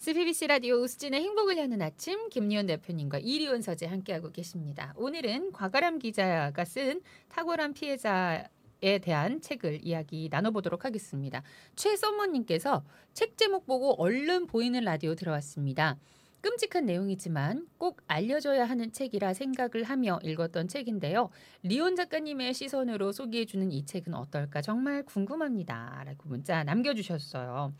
CBBC 라디오 우수진의 행복을 여는 아침 김리온 대표님과 이리온 서재 함께하고 계십니다. 오늘은 곽아람 기자가 쓴 탁월한 피해자에 대한 책을 이야기 나눠보도록 하겠습니다. 최썸머님께서 책 제목 보고 얼른 보이는 라디오 들어왔습니다. 끔찍한 내용이지만 꼭 알려줘야 하는 책이라 생각을 하며 읽었던 책인데요. 리온 작가님의 시선으로 소개해주는 이 책은 어떨까 정말 궁금합니다. 라고 문자 남겨주셨어요.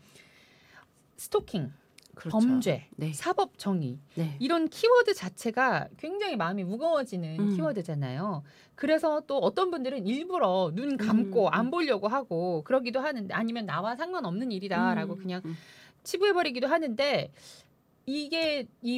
스토킹. 그렇죠. 범죄, 네. 사법 정의 네. 이런 키워드 자체가 굉장히 마음이 무거워지는 키워드잖아요. 그래서 또 어떤 분들은 일부러 눈 감고 안 보려고 하고 그러기도 하는데 아니면 나와 상관없는 일이다라고 그냥 치부해버리기도 하는데 이게 이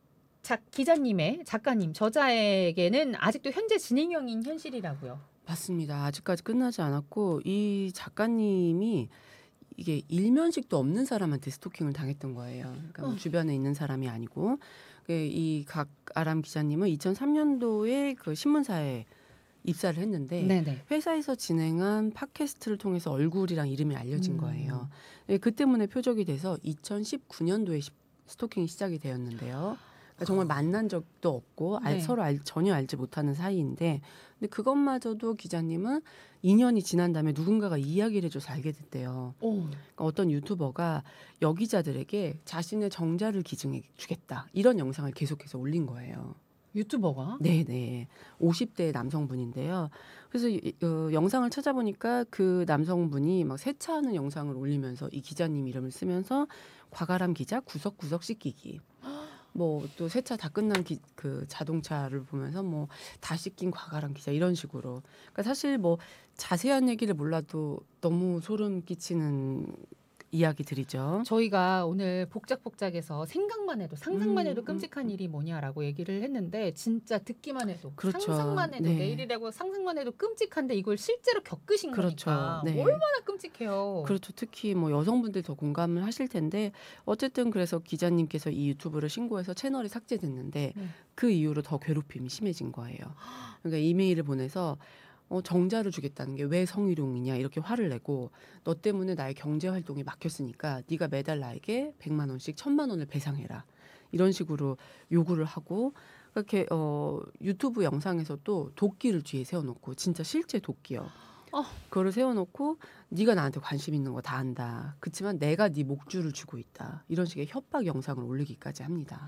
기자님의 작가님 저자에게는 아직도 현재 진행형인 현실이라고요. 맞습니다. 아직까지 끝나지 않았고 이 작가님이 이게 일면식도 없는 사람한테 스토킹을 당했던 거예요. 그러니까 뭐 주변에 있는 사람이 아니고 이 곽아람 기자님은 2003년도에 그 신문사에 입사를 했는데 네네. 회사에서 진행한 팟캐스트를 통해서 얼굴이랑 이름이 알려진 거예요. 그 때문에 표적이 돼서 2019년도에 스토킹이 시작이 되었는데요. 그러니까 정말 만난 적도 없고 네. 서로 전혀 알지 못하는 사이인데 근데 그것마저도 기자님은 2년이 지난 다음에 누군가가 이야기를 해줘서 알게 됐대요. 그러니까 어떤 유튜버가 여기자들에게 자신의 정자를 기증해 주겠다. 이런 영상을 계속해서 올린 거예요. 유튜버가? 네네. 50대 남성분인데요. 그래서 영상을 찾아보니까 그 남성분이 막 세차하는 영상을 올리면서 이 기자님 이름을 쓰면서 곽아람 기자 구석구석 씻기기. 뭐 또 세차 다 끝난 그 자동차를 보면서 뭐 다 씻긴 곽아람 기자 이런 식으로. 그러니까 사실 뭐 자세한 얘기를 몰라도 너무 소름 끼치는 이야기들이죠. 저희가 오늘 복작복작해서 생각만 해도 상상만 해도 끔찍한 일이 뭐냐라고 얘기를 했는데 진짜 듣기만 해도 그렇죠. 상상만 해도 네. 내일이라고 상상만 해도 끔찍한데 이걸 실제로 겪으신 그렇죠. 거니까 네. 얼마나 끔찍해요. 그렇죠. 특히 뭐 여성분들 더 공감을 하실 텐데 어쨌든 그래서 기자님께서 이 유튜브를 신고해서 채널이 삭제됐는데 그 이후로 더 괴롭힘이 심해진 거예요. 그러니까 이메일을 보내서 정자를 주겠다는 게 왜 성희롱이냐 이렇게 화를 내고 너 때문에 나의 경제 활동이 막혔으니까 네가 매달 나에게 100만 원씩 1000만 원을 배상해라. 이런 식으로 요구를 하고 그렇게 유튜브 영상에서도 도끼를 뒤에 세워놓고 진짜 실제 도끼요. 그거를 세워놓고 네가 나한테 관심 있는 거 다 안다. 그렇지만 내가 네 목줄을 쥐고 있다. 이런 식의 협박 영상을 올리기까지 합니다.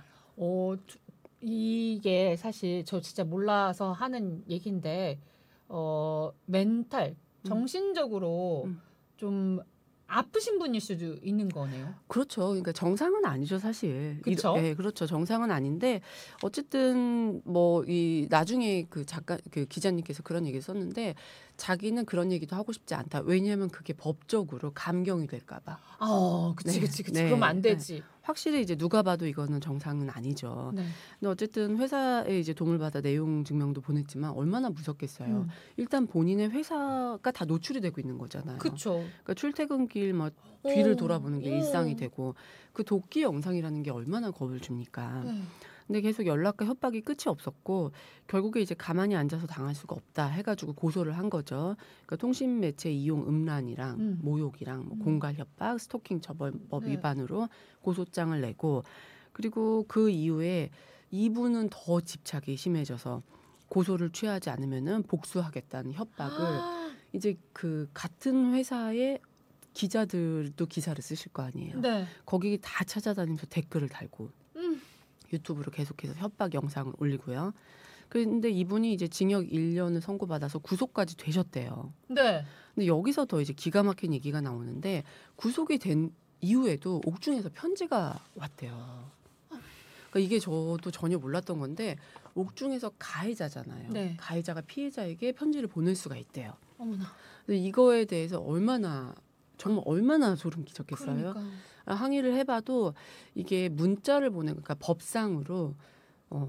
이게 사실 저 진짜 몰라서 하는 얘기인데 멘탈, 정신적으로 좀 아프신 분일 수도 있는 거네요. 그렇죠. 그러니까 정상은 아니죠, 사실. 그렇죠. 네, 그렇죠. 정상은 아닌데 어쨌든 뭐 이 나중에 그 기자님께서 그런 얘기를 썼는데 자기는 그런 얘기도 하고 싶지 않다. 왜냐하면 그게 법적으로 감경이 될까봐. 그치. 네. 그러면 안 되지. 네. 확실히 이제 누가 봐도 이거는 정상은 아니죠. 근데 어쨌든 회사에 이제 도움을 받아 내용 증명도 보냈지만 얼마나 무섭겠어요. 일단 본인의 회사가 다 노출이 되고 있는 거잖아요. 그렇죠. 그러니까 출퇴근길 막 뒤를 돌아보는 게 일상이 되고 그 도끼 영상이라는 게 얼마나 겁을 줍니까. 근데 계속 연락과 협박이 끝이 없었고 결국에 이제 가만히 앉아서 당할 수가 없다 해가지고 고소를 한 거죠. 그러니까 통신매체 이용 음란이랑 모욕이랑 뭐 공갈 협박, 스토킹 처벌법 위반으로 고소장을 내고 그리고 그 이후에 이분은 더 집착이 심해져서 고소를 취하지 않으면은 복수하겠다는 협박을 이제 그 같은 회사의 기자들도 기사를 쓰실 거 아니에요. 네. 거기 다 찾아다니면서 댓글을 달고 유튜브로 계속해서 협박 영상을 올리고요. 그런데 이분이 이제 징역 1년을 선고받아서 구속까지 되셨대요. 네. 근데 여기서 더 이제 기가 막힌 얘기가 나오는데 구속이 된 이후에도 옥중에서 편지가 왔대요. 그러니까 이게 저도 전혀 몰랐던 건데 옥중에서 가해자잖아요. 네. 가해자가 피해자에게 편지를 보낼 수가 있대요. 어머나. 근데 이거에 대해서 정말 얼마나 소름 끼쳤겠어요. 그러니까. 항의를 해봐도 이게 문자를 보내고 그러니까 법상으로